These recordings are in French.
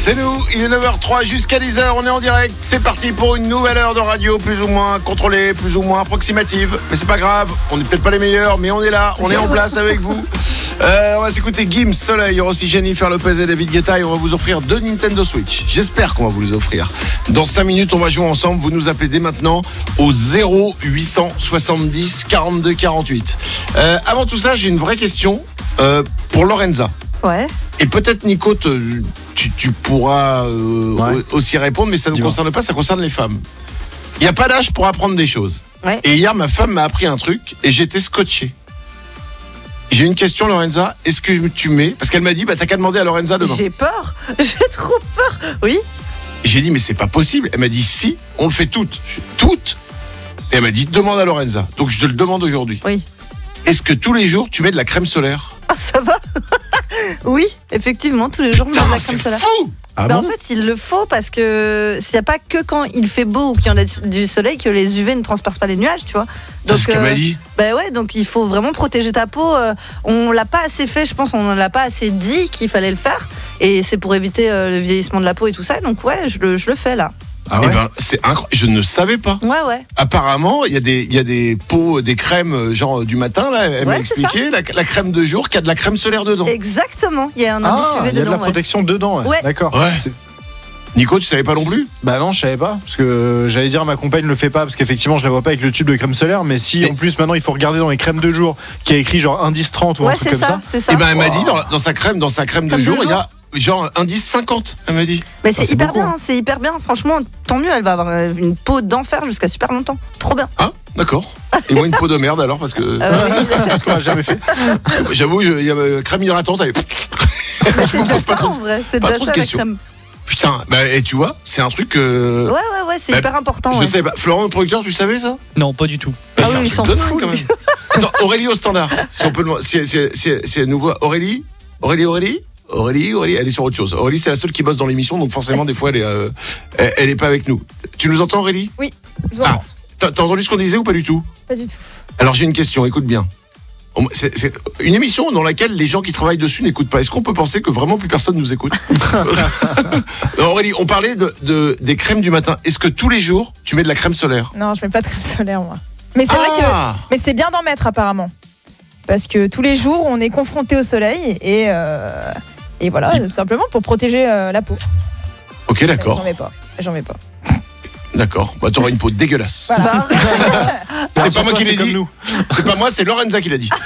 C'est nous, il est 9h03 jusqu'à 10h, on est en direct. C'est parti pour une nouvelle heure de radio, plus ou moins contrôlée, plus ou moins approximative. Mais c'est pas grave, on n'est peut-être pas les meilleurs, mais on est là, on est en place avec vous. On va s'écouter Gims, Soleil, il y aura aussi Jennifer Lopez et David Guetta et on va vous offrir 2 Nintendo Switch. J'espère qu'on va vous les offrir. Dans 5 minutes, on va jouer ensemble. Vous nous appelez dès maintenant au 0870 42 48. Avant tout ça, j'ai une vraie question pour Lorenza. Ouais. Et peut-être Nico, tu pourras aussi répondre, mais ça ne concerne pas, ça concerne les femmes. Il n'y a pas d'âge pour apprendre des choses. Ouais. Et hier, ma femme m'a appris un truc et j'étais scotché. J'ai une question, Lorenza. Est-ce que tu mets... Parce qu'elle m'a dit, t'as qu'à demander à Lorenza demain. J'ai peur. J'ai trop peur. Oui. J'ai dit, mais c'est pas possible. Elle m'a dit, si, on le fait toutes. Toutes. Et elle m'a dit, demande à Lorenza. Donc je te le demande aujourd'hui. Oui. Est-ce que tous les jours, tu mets de la crème solaire ? Ah, ça va. Oui, effectivement, tous les jours, je mets de la crème c'est solaire. fou. En fait, il le faut parce que s'il n'y a pas que quand il fait beau ou qu'il y en a du soleil que les UV ne transpercent pas les nuages, tu vois. Donc, c'est ce qu'elle m'a dit. Ouais, donc il faut vraiment protéger ta peau. On l'a pas assez fait, je pense, on l'a pas assez dit qu'il fallait le faire. Et c'est pour éviter le vieillissement de la peau et tout ça. Donc ouais, je le fais là. Ah ouais. Eh ben, c'est incroyable. Je ne savais pas. Ouais. Apparemment, il y a des pots, des crèmes genre du matin là. Elle m'a expliqué la crème de jour qui a de la crème solaire dedans. Exactement. Il y a un indice UV dedans. Il y a de la protection dedans. Ouais. D'accord. Ouais. Nico, tu savais pas non plus ? Bah non, je savais pas, parce que j'allais dire ma compagne le fait pas, parce qu'effectivement je la vois pas avec le tube de crème solaire, mais si en plus maintenant il faut regarder dans les crèmes de jour qui a écrit genre indice 30 ou un truc comme ça. C'est ça. Et ben elle m'a dit dans sa crème de jour, il y a genre indice 50, elle m'a dit. Mais c'est hyper beaucoup, bien, c'est hyper bien. Franchement, tant mieux, elle va avoir une peau d'enfer jusqu'à super longtemps. Trop bien. Ah, d'accord. Et moi une peau de merde alors parce que Parce qu'on l'a jamais fait. j'avoue, il y a crème hydratante, elle est... C'est déjà ça en vrai, c'est pas déjà trop ça de la questions. crème. Putain, et tu vois, c'est un truc Ouais, c'est hyper important. Je sais pas. Florent, le producteur, tu savais ça ? Non, pas du tout. Ah C'est oui, un il truc s'en de dingue fout, quand même. lui. Attends, Aurélie au standard. Si on peut si elle nous voit. Aurélie, elle est sur autre chose. Aurélie, c'est la seule qui bosse dans l'émission, donc forcément, des fois, elle est pas avec nous. Tu nous entends, Aurélie ? Oui, je vous entends. T'as entendu ce qu'on disait ou pas du tout ? Pas du tout. Alors, j'ai une question, écoute bien. C'est une émission dans laquelle les gens qui travaillent dessus n'écoutent pas. Est-ce qu'on peut penser que vraiment plus personne nous écoute ? Non, Aurélie, on parlait des crèmes du matin. Est-ce que tous les jours, tu mets de la crème solaire ? Non, je mets pas de crème solaire, moi. Mais c'est vrai que. Mais c'est bien d'en mettre, apparemment. Parce que tous les jours, on est confronté au soleil et voilà, simplement pour protéger la peau. Ok, d'accord. J'en mets pas. D'accord. Bah, t'auras une peau dégueulasse. Voilà. C'est pas moi qui l'ai comme dit. nous. C'est pas moi, c'est Lorenza qui l'a dit.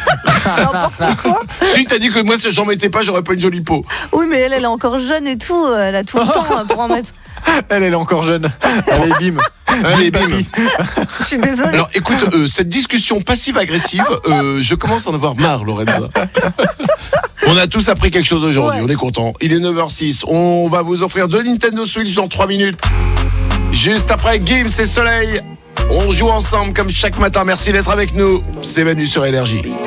Si t'as dit que moi, si j'en mettais pas, j'aurais pas une jolie peau. Oui, mais elle est encore jeune et tout. Elle a tout le temps pour en mettre. Elle est encore jeune. Allez, bim. Allez, bim. Je suis désolée. Alors, écoute, cette discussion passive-agressive, je commence à en avoir marre, Lorenza. On a tous appris quelque chose aujourd'hui, on est contents. Il est 9h06, on va vous offrir 2 Nintendo Switch dans 3 minutes. Juste après Gims et Soleil, on joue ensemble comme chaque matin. Merci d'être avec nous. C'est Manu sur Énergie.